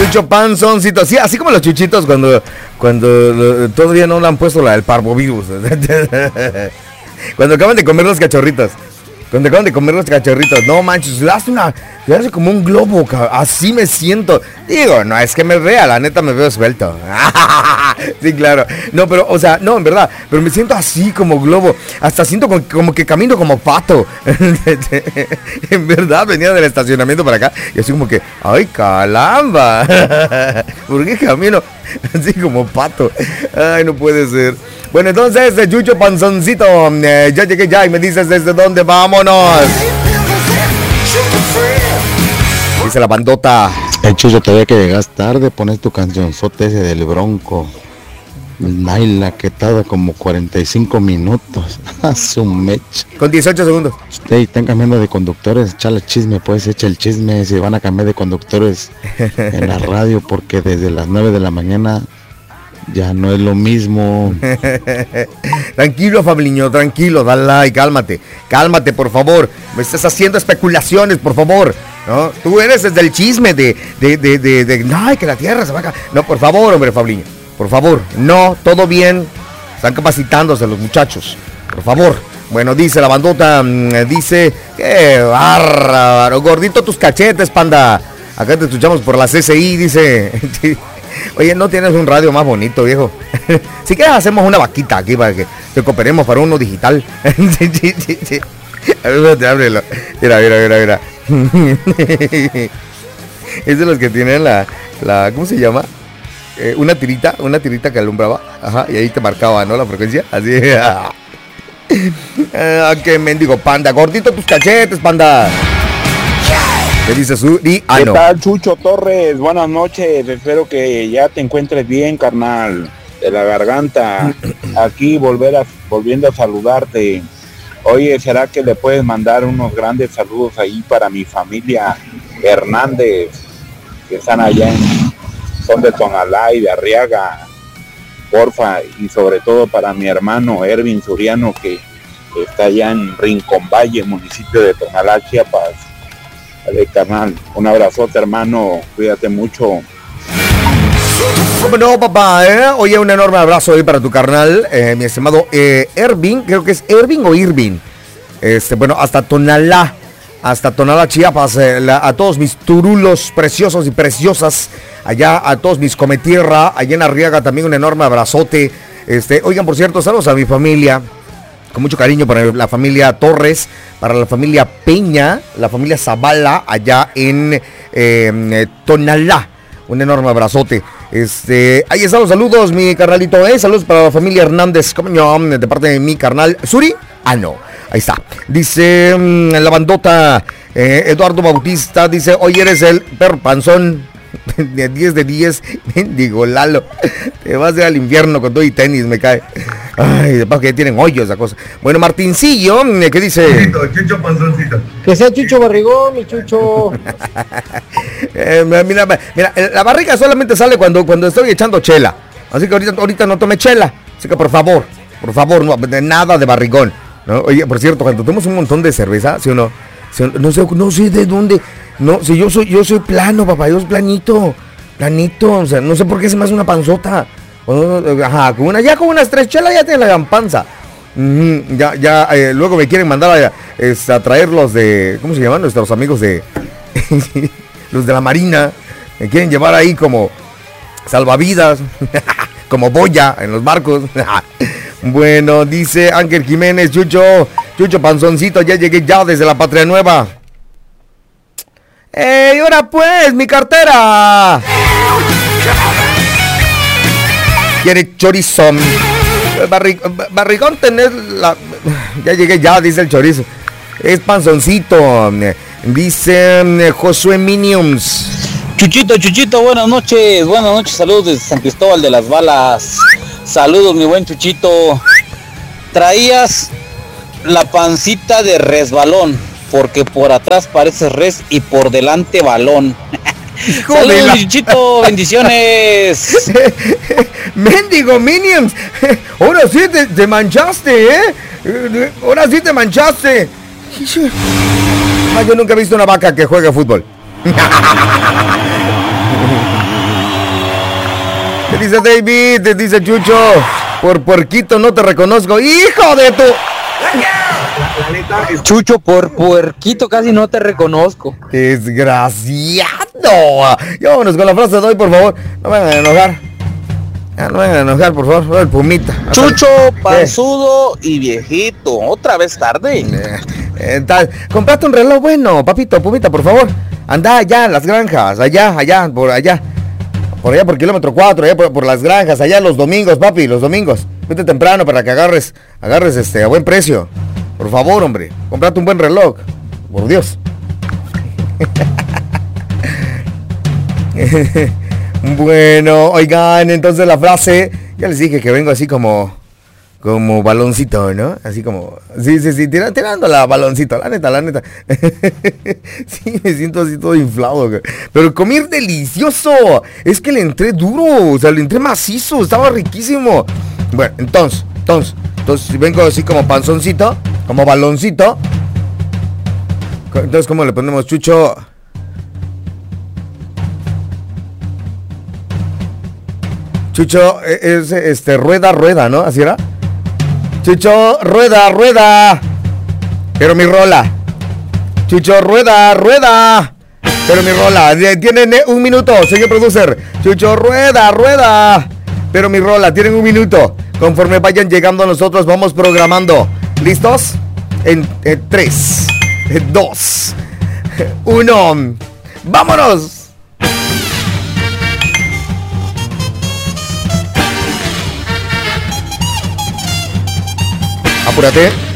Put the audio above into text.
Chucho Panzoncito. Sí, así como los chuchitos cuando todavía no le han puesto la del parvovirus. Cuando acaban de comer los cachorritos. No manches, le hace como un globo, así me siento. Digo, no es que me vea, la neta me veo suelto. Sí, claro. No, pero, o sea, no, en verdad. Pero me siento así como globo. Hasta siento como que camino como pato. En verdad, venía del estacionamiento para acá. Y así como que, ¡ay, caramba! ¿Por qué camino así como pato? Ay, no puede ser. Bueno, entonces, Chucho Panzoncito, ya llegué ya y me dices desde dónde, vámonos. Dice la bandota. El Chucho, todavía que llegas tarde, pones tu cancionzote ese del Bronco. Naila, que tarda como 45 minutos. A su mecha. Con 18 segundos. Hey, están cambiando de conductores, echala chisme, pues echa el chisme. Si van a cambiar de conductores en la radio, porque desde las 9 de la mañana ya no es lo mismo. Tranquilo, Fabliño, tranquilo, dale like, cálmate, por favor. Me estás haciendo especulaciones, por favor. ¿No? Tú eres desde el chisme de ay, que la tierra se va a caer. No, por favor, hombre, Fabliño. Por favor, no, todo bien. Están capacitándose los muchachos. Por favor. Bueno, dice la bandota, dice, qué bárbaro, gordito tus cachetes, panda. Acá te escuchamos por la CCI, dice. Oye, ¿no tienes un radio más bonito, viejo? Si quieres hacemos una vaquita aquí para que te cooperemos para uno digital. Sí. A ver, ábrelo. Mira. Es de los que tienen la ¿cómo se llama? Una tirita que alumbraba. Ajá, y ahí te marcaba, ¿no? La frecuencia. Así. Qué mendigo panda. Gordito tus cachetes, panda. ¿Qué dice Suri? ¿Qué tal, Chucho Torres? Buenas noches. Espero que ya te encuentres bien, carnal. De la garganta. Aquí volviendo a saludarte. Oye, ¿será que le puedes mandar unos grandes saludos ahí para mi familia Hernández, que están allá son de Tonalá y de Arriaga, porfa? Y sobre todo para mi hermano Ervin Suriano, que está allá en Rincón Valle, municipio de Tonalá, Chiapas. Dale, carnal, un abrazote, hermano, cuídate mucho. ¿Cómo no, papá? Oye, un enorme abrazo ahí para tu carnal, mi estimado Ervin, creo que es Ervin o Irvin. Bueno, hasta Tonalá, Chiapas, a todos mis turulos preciosos y preciosas, allá a todos mis cometierra, allá en Arriaga también un enorme abrazote. Oigan, por cierto, saludos a mi familia, con mucho cariño para la familia Torres, para la familia Peña, la familia Zavala, allá en Tonalá. Un enorme abrazote. Ahí están los saludos, mi carnalito. Saludos para la familia Hernández, de parte de mi carnal Suri. No, ahí está. Dice la bandota Eduardo Bautista, dice, hoy eres el perro panzón. De 10 de 10. Digo, Lalo, te vas a ir al infierno con todo y tenis, me cae. Ay, de paso que tienen hoyos esa cosa. Bueno, Martincillo, ¿qué dice? Chucho Panzoncito. Que sea Chucho Barrigón, mi Chucho. Mira, la barriga solamente sale cuando estoy echando chela. Así que ahorita no tome chela. Así que por favor, no, nada de barrigón, ¿no? Oye, por cierto, cuando tomamos un montón de cerveza, ¿sí o no? No sé de dónde. No, si yo soy plano, papá, yo soy planito, o sea, no sé por qué se me hace una panzota. Ajá, con unas 3 chelas ya tiene la gran panza. Luego me quieren mandar a traer los de, ¿cómo se llaman? Nuestros amigos de los de la Marina. Me quieren llevar ahí como salvavidas, como boya en los barcos. Bueno, dice Ángel Jiménez, Chucho Panzoncito, ya llegué ya desde la Patria Nueva. ¡Ey, ahora pues, mi cartera! Quiere chorizo. Barrigón tener la... Ya llegué ya, dice el chorizo. Es Panzoncito. Dice Josué Miniums. Chuchito, buenas noches, saludos desde San Cristóbal de las Balas. Saludos, mi buen Chuchito. Traías la pancita de resbalón, porque por atrás parece res y por delante balón. Saludos, Chuchito, bendiciones. Mendigo Minions, ahora sí te manchaste, ahora sí te manchaste. Yo nunca he visto una vaca que juegue fútbol. Dice David, dice Chucho, por puerquito no te reconozco. ¡Hijo de tu! Chucho, por puerquito casi no te reconozco. Desgraciado. Ya vámonos con la frase de hoy, por favor. No me vayan a enojar. No me vayan a enojar, por favor. El pumita. Chucho, panzudo y viejito. Otra vez tarde. Comprate un reloj bueno, papito, pumita, por favor. Anda allá en las granjas, allá, por allá. Por allá por kilómetro 4, allá por las granjas, allá los domingos, papi, los domingos. Vete temprano para que agarres a buen precio. Por favor, hombre, comprate un buen reloj. Por Dios. Bueno, oigan, entonces la frase, ya les dije que vengo así como baloncito, ¿no? Así como, sí, tirando la baloncito, la neta. Sí, me siento así todo inflado, pero comer delicioso, es que le entré duro, o sea, le entré macizo, estaba riquísimo. Bueno, entonces, vengo así como panzoncito, como baloncito. Entonces, ¿cómo le ponemos, Chucho? Chucho, es rueda, ¿no? ¿Así era? Chucho, rueda. Pero mi rola. Chucho, rueda. Pero mi rola. Tienen un minuto, señor producer. Chucho, rueda. Pero mi rola, tienen un minuto. Conforme vayan llegando nosotros, vamos programando. ¿Listos? En 3, 2, 1. ¡Vámonos! Apúrate.